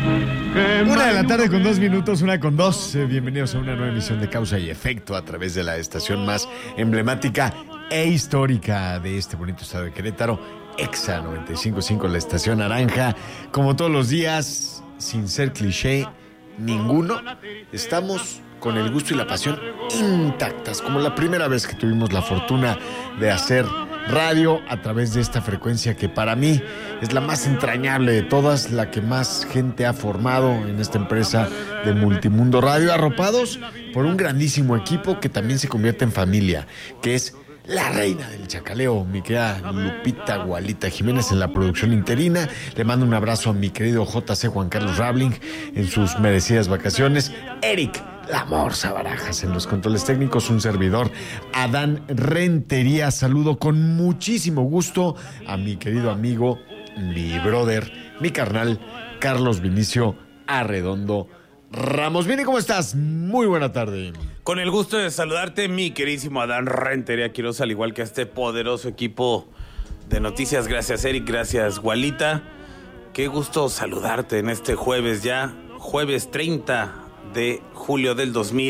Una de la tarde con 2 minutos, 1:02. Bienvenidos a una nueva emisión de Causa y Efecto a través de la estación más emblemática e histórica de este bonito estado de Querétaro, Exa 95.5, la estación naranja. Como todos los días, sin ser cliché ninguno, estamos con el gusto y la pasión intactas, como la primera vez que tuvimos la fortuna de hacer radio a través de esta frecuencia que para mí es la más entrañable de todas, la que más gente ha formado en esta empresa de Multimundo Radio, arropados por un grandísimo equipo que también se convierte en familia, que es la reina del chacaleo, mi querida Lupita Gualita Jiménez en la producción interina. Le mando un abrazo a mi querido JC Juan Carlos Rabling en sus merecidas vacaciones. Eric La Morsa Barajas en los controles técnicos, un servidor, Adán Rentería. Saludo con muchísimo gusto a mi querido amigo, mi brother, mi carnal, Carlos Vinicio Arredondo Ramos. Vini, ¿cómo estás? Muy buena tarde. Con el gusto de saludarte, mi queridísimo Adán Rentería Quiroz, al igual que a este poderoso equipo de noticias. Gracias, Eric, gracias, Gualita. Qué gusto saludarte en este jueves ya, jueves 30 de julio del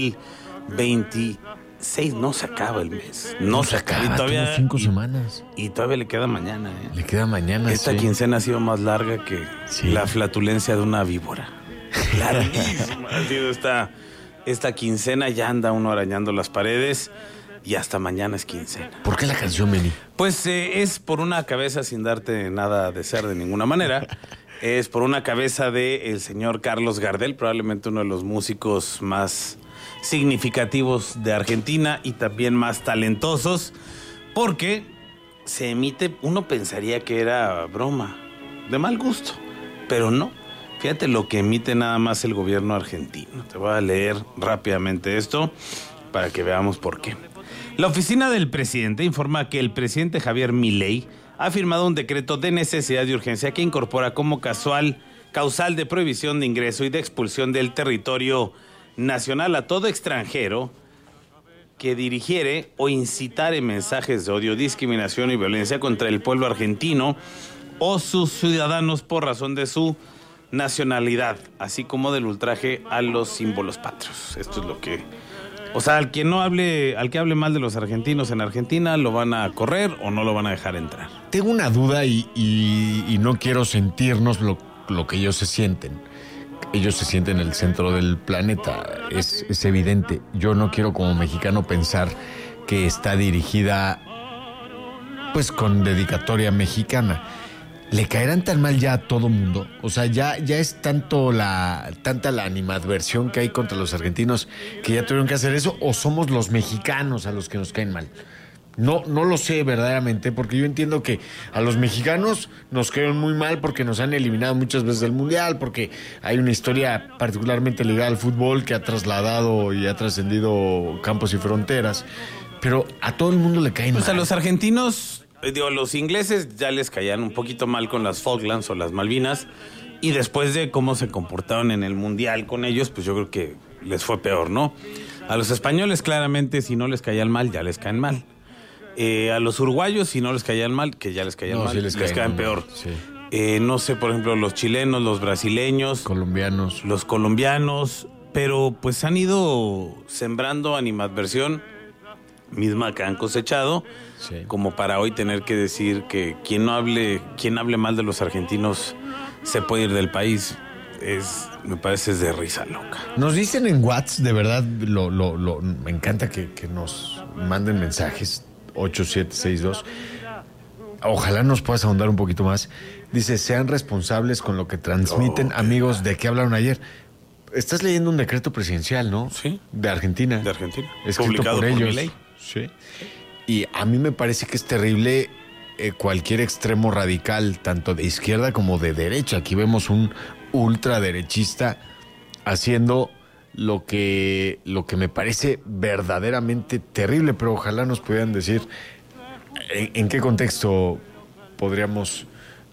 2026. No se acaba el mes. No se acaba. Y todavía 5 semanas. Y todavía le queda mañana. Le queda mañana, Esta quincena ha sido más larga que la flatulencia de una víbora. Larguísima ha sido esta quincena. Ya anda uno arañando las paredes y hasta mañana es quincena. ¿Por qué la canción, Meni? Pues es por una cabeza, sin darte nada de ser de ninguna manera. Es por una cabeza del señor Carlos Gardel, probablemente uno de los músicos más significativos de Argentina y también más talentosos, porque se emite, uno pensaría que era broma, de mal gusto, pero no. Fíjate lo que emite nada más el gobierno argentino. Te voy a leer rápidamente esto para que veamos por qué. La oficina del presidente informa que el presidente Javier Milei ha firmado un decreto de necesidad y urgencia que incorpora como causal de prohibición de ingreso y de expulsión del territorio nacional a todo extranjero que dirigiere o incitare mensajes de odio, discriminación y violencia contra el pueblo argentino o sus ciudadanos por razón de su nacionalidad, así como del ultraje a los símbolos patrios. Esto es lo que... O sea, al que hable mal de los argentinos en Argentina, ¿lo van a correr o no lo van a dejar entrar? Tengo una duda y no quiero sentirnos lo que ellos se sienten. Ellos se sienten en el centro del planeta, es evidente. Yo no quiero como mexicano pensar que está dirigida pues con dedicatoria mexicana. ¿Le caerán tan mal ya a todo mundo? O sea, ya es tanta la animadversión que hay contra los argentinos que ya tuvieron que hacer eso, o somos los mexicanos a los que nos caen mal. No lo sé verdaderamente, porque yo entiendo que a los mexicanos nos caen muy mal porque nos han eliminado muchas veces del Mundial, porque hay una historia particularmente ligada al fútbol que ha trasladado y ha trascendido campos y fronteras, pero a todo el mundo le caen mal. Pues a los argentinos... los ingleses ya les caían un poquito mal con las Falklands o las Malvinas, y después de cómo se comportaron en el Mundial con ellos, pues yo creo que les fue peor, ¿no? A los españoles, claramente, si no les caían mal, ya les caen mal. A los uruguayos, si no les caían mal, que ya les caían mal, sí les caen peor. Sí. No sé, por ejemplo, los chilenos, los brasileños, los colombianos, pero pues han ido sembrando animadversión misma que han cosechado, sí, como para hoy tener que decir que quien hable mal de los argentinos se puede ir del país. Me parece es de risa loca. Nos dicen en WhatsApp, de verdad, me encanta que nos manden mensajes, 8762. Ojalá nos puedas ahondar un poquito más. Dice, sean responsables con lo que transmiten. Amigos, ¿de qué hablaron ayer? Estás leyendo un decreto presidencial, ¿no? Sí. De Argentina. De Argentina. Escrito publicado por ellos. Milei. Sí. Y a mí me parece que es terrible cualquier extremo radical, tanto de izquierda como de derecha. Aquí vemos un ultraderechista haciendo lo que me parece verdaderamente terrible, pero ojalá nos pudieran decir en qué contexto podríamos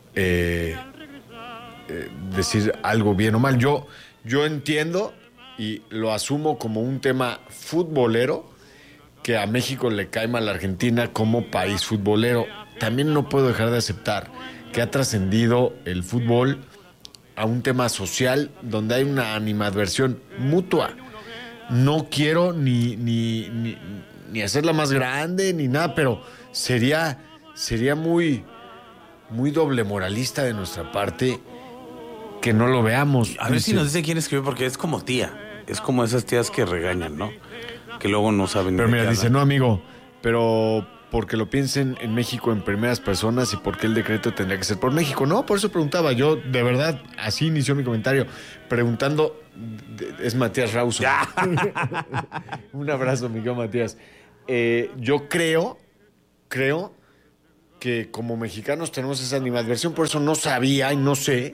decir algo bien o mal. Yo entiendo y lo asumo como un tema futbolero, que a México le cae mal a Argentina como país futbolero. También no puedo dejar de aceptar que ha trascendido el fútbol a un tema social donde hay una animadversión mutua. No quiero ni hacerla más grande ni nada, pero sería muy, muy doble moralista de nuestra parte que no lo veamos. A ver si nos dice quién escribió, porque es como tía. Es como esas tías que regañan, ¿no? Que luego no saben. Pero mira, dice, no, amigo, pero porque lo piensen en México en primeras personas y porque el decreto tendría que ser por México. No, por eso preguntaba. Yo, de verdad, así inició mi comentario, preguntando. Es Matías Rawson. Un abrazo, mi querido Matías. Yo creo que como mexicanos tenemos esa animadversión, por eso no sabía y no sé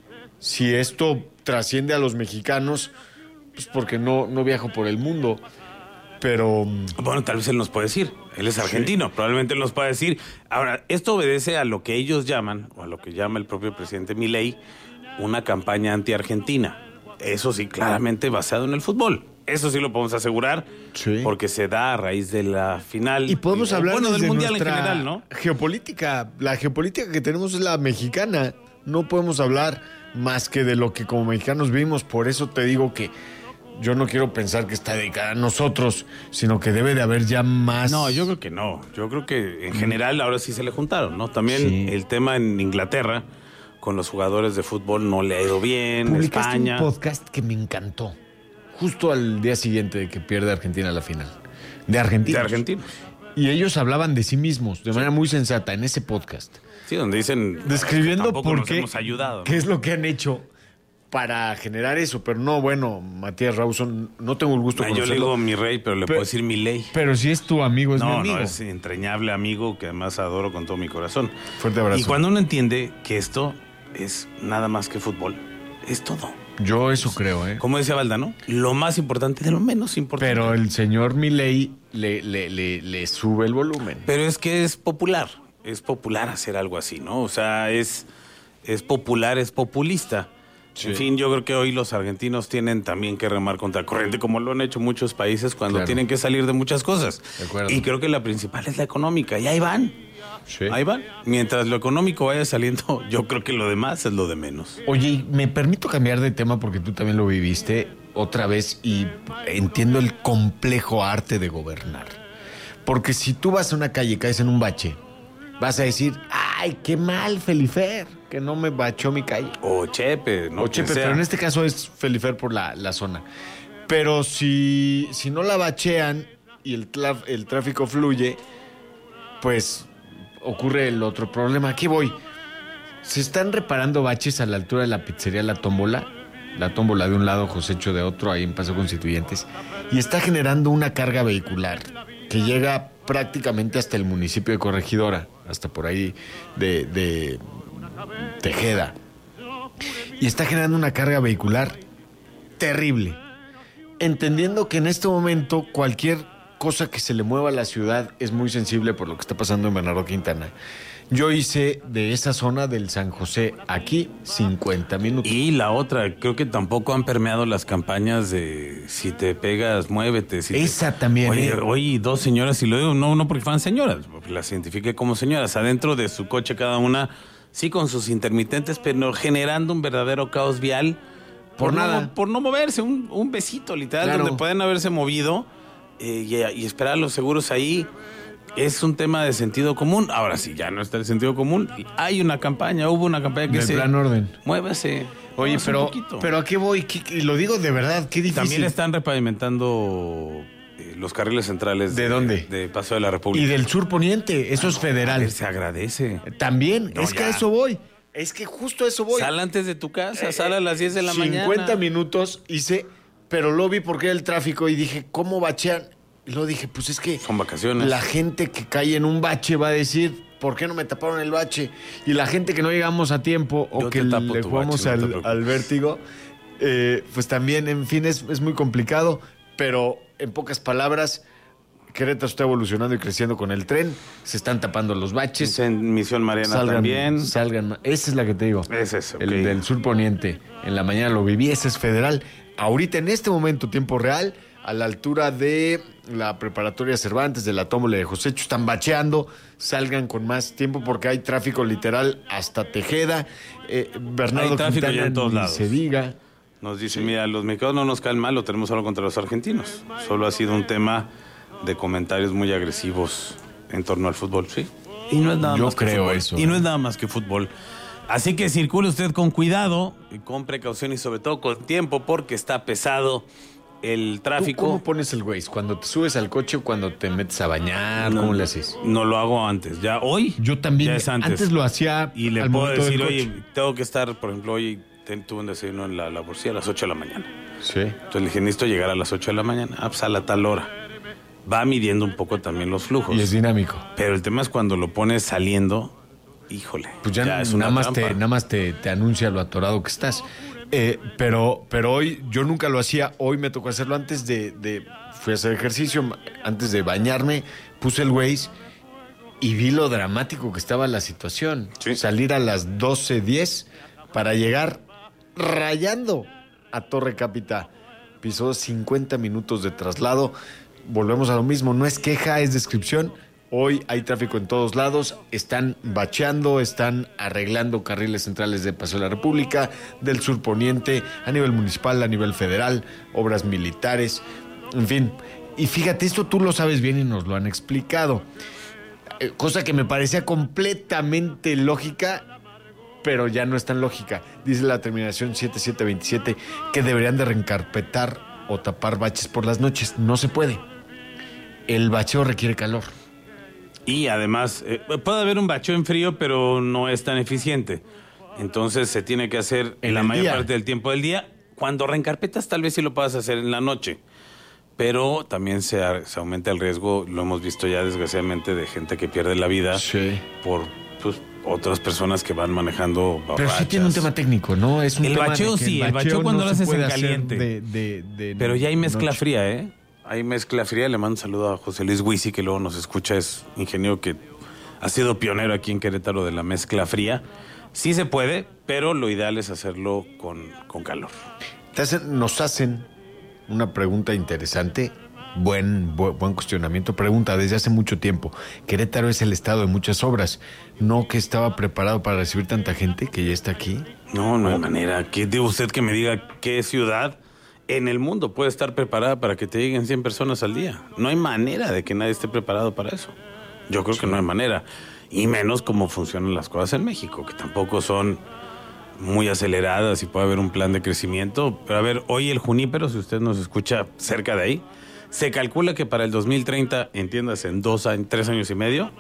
si esto trasciende a los mexicanos, pues porque no viajo por el mundo. Pero bueno, tal vez él nos puede decir. Él es argentino, sí. Probablemente él nos pueda decir. Ahora, esto obedece a lo que ellos llaman, o a lo que llama el propio presidente Milei, una campaña anti-argentina. Eso sí, claramente basado en el fútbol. Eso sí lo podemos asegurar, sí, porque se da a raíz de la final. Y podemos hablar del mundial en general, ¿no? Geopolítica. La geopolítica que tenemos es la mexicana. No podemos hablar más que de lo que como mexicanos vimos. Por eso te digo que yo no quiero pensar que está dedicada a nosotros, sino que debe de haber ya más. No, yo creo que no. Yo creo que en general ahora sí se le juntaron, ¿no? También sí. El tema en Inglaterra con los jugadores de fútbol no le ha ido bien. Publicaste España. Un podcast que me encantó. Justo al día siguiente de que pierde Argentina la final. De argentinos. Y ellos hablaban de sí mismos de manera muy sensata en ese podcast. Sí, donde dicen. Describiendo por qué. Hemos ayudado, ¿no? ¿Qué es lo que han hecho para generar eso? Pero no, bueno, Matías Rawson, no tengo el gusto de conocerlo. Yo le digo mi rey, pero le puedo decir mi ley. Pero si es tu amigo, es mi amigo. No, es entrañable amigo que además adoro con todo mi corazón. Fuerte abrazo. Y cuando uno entiende que esto es nada más que fútbol, es todo. Yo eso creo, ¿eh? Como decía Valdano, lo más importante de lo menos importante. Pero el señor Milei le sube el volumen. Pero es que es popular hacer algo así, ¿no? O sea, es popular, es populista. Sí. En fin, yo creo que hoy los argentinos tienen también que remar contra corriente, como lo han hecho muchos países cuando tienen que salir de muchas cosas. De acuerdo. Y creo que la principal es la económica, y ahí van. Sí. Ahí van. Mientras lo económico vaya saliendo, yo creo que lo demás es lo de menos. Oye, me permito cambiar de tema porque tú también lo viviste otra vez y entiendo el complejo arte de gobernar. Porque si tú vas a una calle y caes en un bache, vas a decir, ¡ay, qué mal, Felifer! Que no me bachó mi calle. O Chepe, ¿no? O Chepe, pero en este caso es Felifer por la zona. Pero si no la bachean y el tráfico fluye, pues ocurre el otro problema. Aquí voy. Se están reparando baches a la altura de la pizzería La Tómbola de un lado, Josecho de otro, ahí en Paso Constituyentes, y está generando una carga vehicular que llega prácticamente hasta el municipio de Corregidora, hasta por ahí de Tejeda, y está generando una carga vehicular terrible, entendiendo que en este momento cualquier cosa que se le mueva a la ciudad es muy sensible por lo que está pasando en Bernardo Quintana. Yo hice de esa zona del San José aquí 50 minutos. Y la otra, creo que tampoco han permeado las campañas de si te pegas, muévete. También. Oye, dos señoras, y lo digo no porque fueran señoras, porque las identifiqué como señoras, adentro de su coche cada una, sí con sus intermitentes, pero generando un verdadero caos vial. Por no moverse, un besito literal, claro, donde pueden haberse movido. Y esperar los seguros ahí es un tema de sentido común. Ahora sí, ya no está el sentido común. Hubo una campaña que del plan orden. Muévase. Oye, pero ¿a qué voy? Y lo digo de verdad, qué difícil. También están repavimentando los carriles centrales. ¿De dónde? De Paso de la República. Y del sur poniente, eso es federal. Se agradece. También, es que a eso voy. Es que justo a eso voy. Sal antes de tu casa, sal a las 10 de la mañana. 50 minutos hice... Pero lo vi porque era el tráfico y dije, ¿cómo bachean? Y luego dije, pues es que... Son vacaciones. La gente que cae en un bache va a decir, ¿por qué no me taparon el bache? Y la gente que no llegamos a tiempo o que le jugamos al vértigo, pues también, en fin, es muy complicado. Pero en pocas palabras, Querétaro está evolucionando y creciendo con el tren. Se están tapando los baches. En Misión Mariana también. Esa es la que te digo. Es eso, okay. El del sur poniente. En la mañana lo viví, ese es federal. Ahorita, en este momento, tiempo real, a la altura de la preparatoria Cervantes, de la Tómbola de Josecho. Están bacheando, salgan con más tiempo porque hay tráfico literal hasta Tejeda. Bernardo Hay tráfico Quintana ya en todos lados. se diga. Nos dice, mira, los mexicanos no nos caen mal, lo tenemos solo contra los argentinos. Solo ha sido un tema de comentarios muy agresivos en torno al fútbol, sí. Y no es nada Yo más que creo fútbol. eso. Y no es nada más que fútbol. Así que circule usted con cuidado, y con precaución y sobre todo con tiempo porque está pesado el ¿Tú tráfico. cómo pones el Waze? ¿Cuando te subes al coche o cuando te metes a bañar? No, ¿Cómo le haces? No lo hago antes. Ya hoy. Yo también. Ya es antes. Lo hacía Y le al puedo momento del decir, coche. oye, tengo que estar, por ejemplo, hoy tuve un desayuno en la Laborcía a las 8 de la mañana. Sí. Entonces le dije, necesito llegar a las 8 de la mañana. Ah, pues a la tal hora. Va midiendo un poco también los flujos. Y es dinámico. Pero el tema es cuando lo pones saliendo, híjole. Pues ya es una trampa. nada más te anuncia lo atorado que estás. Pero hoy yo nunca lo hacía. Hoy me tocó hacerlo antes fui a hacer ejercicio, antes de bañarme, puse el Waze y vi lo dramático que estaba la situación. Sí. Salir a las 12:10 para llegar rayando a Torre Cápita. Pisó 50 minutos de traslado. Volvemos a lo mismo, no es queja, es descripción. Hoy hay tráfico en todos lados, están bacheando, están arreglando carriles centrales de Paseo de la República, del sur poniente, a nivel municipal, a nivel federal, obras militares, en fin. Y fíjate, esto tú lo sabes bien y nos lo han explicado. Cosa que me parecía completamente lógica, pero ya no es tan lógica. Dice la terminación 7727 que deberían de reencarpetar o tapar baches por las noches. No se puede. El bacheo requiere calor. Y además, puede haber un bacheo en frío, pero no es tan eficiente. Entonces se tiene que hacer En la el mayor día. parte del tiempo del día. Cuando reencarpetas, tal vez sí lo puedas hacer en la noche. Pero también se aumenta el riesgo, lo hemos visto ya desgraciadamente, de gente que pierde la vida Sí. por otras personas que van manejando Pero borrachas. sí tiene un tema técnico, ¿no? Es un El tema de bacheo que sí, el bacheo cuando lo se haces en puede hacer caliente. Pero ya hay mezcla noche. fría, ¿eh? Hay mezcla fría. Le mando un saludo a José Luis Huisi, que luego nos escucha. Es ingeniero que ha sido pionero aquí en Querétaro de la mezcla fría. Sí se puede, pero lo ideal es hacerlo con calor. Nos hacen una pregunta interesante. Buen cuestionamiento. Pregunta, desde hace mucho tiempo, Querétaro es el estado de muchas obras, ¿no que estaba preparado para recibir tanta gente que ya está aquí? No hay manera. ¿Qué diga usted que me diga qué ciudad en el mundo puede estar preparada para que te lleguen 100 personas al día? No hay manera de que nadie esté preparado para eso. Yo creo que no hay manera. Y menos cómo funcionan las cosas en México, que tampoco son muy aceleradas y puede haber un plan de crecimiento. Pero a ver, hoy el Junípero, si usted nos escucha cerca de ahí, se calcula que para el 2030, entiéndase, en 3 años y medio,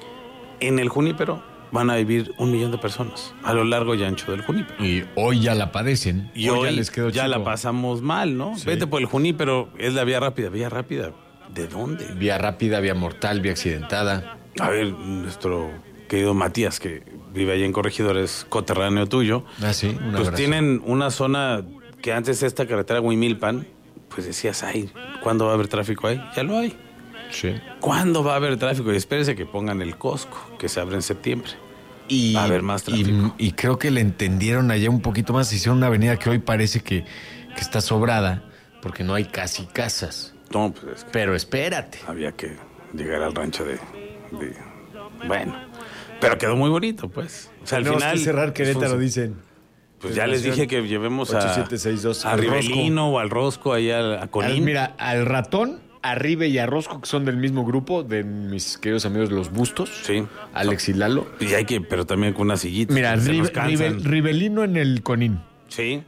en el Junípero van a vivir 1 millón de personas a lo largo y ancho del Junípero. Y hoy ya la padecen. Y hoy hoy ya les quedó ya chico. la pasamos mal, ¿no? Sí. Vete por el Junípero, es la vía rápida. ¿Vía rápida? ¿De dónde? Vía rápida, vía mortal, vía accidentada. A ver, nuestro querido Matías, que vive allá en Corregidores, coterráneo tuyo, Ah, sí, un pues abrazo. tienen una zona que antes esta carretera Huimilpan, pues decías, ay, ¿cuándo va a haber tráfico ahí? Ya lo hay. Sí. ¿Cuándo va a haber tráfico? Y espérese que pongan el Costco, que se abre en septiembre. Y, Va a haber más tráfico. y creo que le entendieron allá un poquito más. Hicieron una avenida que hoy parece que está sobrada porque no hay casi casas. No, pues es que Pero espérate. había que llegar al rancho de bueno, pero quedó muy bonito, pues. O sea, al Tenemos final que cerrar Querétaro, dicen. pues ya les dije que llevemos a 8762, a al Rivelino o al Rosco allá a Colín. Mira, al Ratón, a Ribe y a Rosco, que son del mismo grupo, de mis queridos amigos Los Bustos. Sí. Alex y Lalo. Y hay que, pero también con una sillita. Mira, se nos cansan. Rivelino en el Conín. Sí,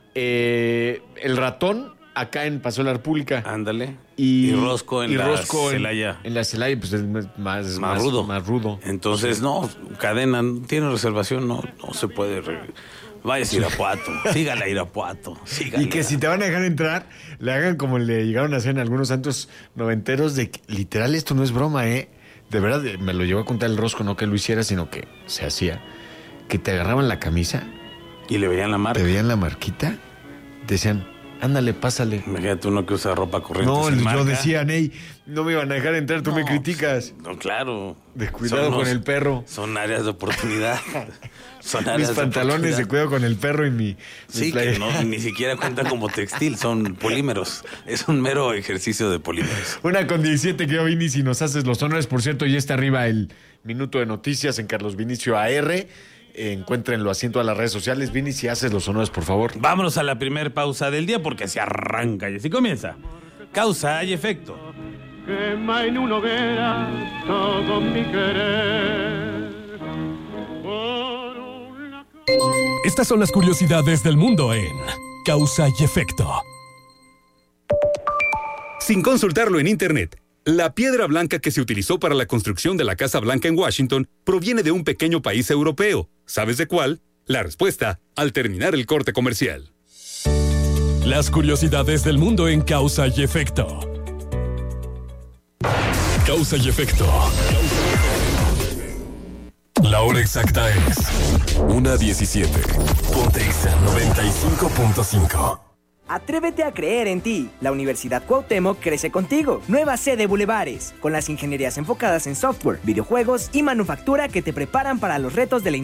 El Ratón acá en Paseo de la República. ándale. Y Rosco en la Celaya. En la Celaya, pues es Más rudo. Más rudo. Entonces, no, cadena, no tiene reservación, no se puede. Vaya a Irapuato, sígale a Irapuato, sígale. Y que si te van a dejar entrar, le hagan como le llegaron a hacer en algunos santos noventeros, de que, literal, esto no es broma, ¿eh? De verdad, me lo llevó a contar el Rosco, no que lo hiciera, sino que se hacía. Que te agarraban la camisa, Y le veían la marca. te veían la marquita, decían, Ándale, pásale. Imagínate uno que usa ropa corriente. No, sin marca. yo decía, Ney, no me iban a dejar entrar, tú me criticas. No, claro. De cuidado con el perro. Son áreas de oportunidad. Mis pantalones de cuidado con el perro y mi Sí, que no, ni siquiera cuentan como textil, son polímeros. Es un mero ejercicio de polímeros. 1:17, creo, Vini, si nos haces los honores. Por cierto, ya está arriba el minuto de noticias en Carlos Vinicio AR. Encuéntrenlo así en todas las redes sociales. Vini, si haces los honores, por favor. Vámonos a la primer pausa del día porque se arranca y así comienza. Causa y efecto. Quema en una hoguera todo mi querer. Estas son las curiosidades del mundo en Causa y Efecto. Sin consultarlo en internet, la piedra blanca que se utilizó para la construcción de la Casa Blanca en Washington proviene de un pequeño país europeo. ¿Sabes de cuál? La respuesta al terminar el corte comercial. Las curiosidades del mundo en Causa y Efecto. Causa y Efecto. La hora exacta es 1:17. Ponte Exa 95.5. Atrévete a creer en ti. La Universidad Cuauhtémoc crece contigo. Nueva sede Bulevares, con las ingenierías enfocadas en software, videojuegos y manufactura que te preparan para los retos de la